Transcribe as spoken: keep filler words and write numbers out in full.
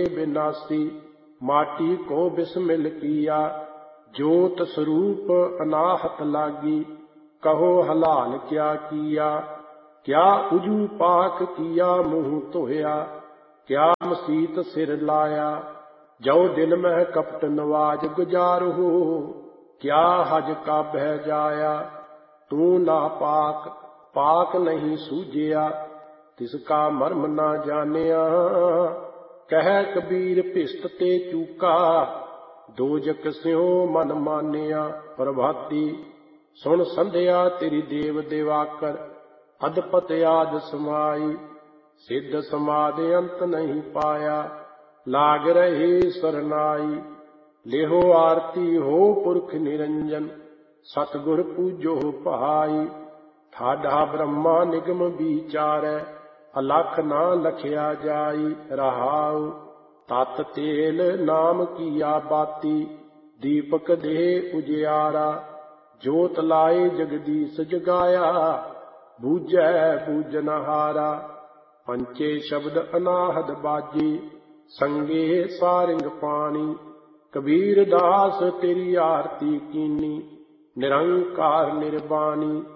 विनाशी। माटी को बिस्मिल किया, ज्योत स्वरूप अनाहत लागी। कहो हलाल क्या किया, क्या उजू पाक किया मुँह धोया। क्या मसीत सिर लाया, जो दिल में कपट नवाज गुजार हो। क्या हज का बह जाया, तू ना पाक पाक नहीं सूझिया। तिसका मर्म ना जानिया, कह कबीर भिस्त ते चूका। दोजक स्यों मन मानिया। प्रभाती सुन संध्या तेरी देव देवाकर। अदपत आद समाई, सिद्ध समाधि अंत नहीं पाया। लाग रहे सरनाई, लेहो आरती हो पुरख निरंजन। सतगुर पूजो पहाई, ठाडा ब्रह्मा निगम विचारै। अलख ना लखिया जाई रहाउ। तत तेल नाम किया बाती, दीपक दे उजियारा। जोत लाए जगदीश जगाया, बूझै बूझनहारा। पंचे शब्द अनाहद बाजी, संगे सारिंग पानी। कबीर दास तेरी आरती कीनी, निरंकार निर्वाणी।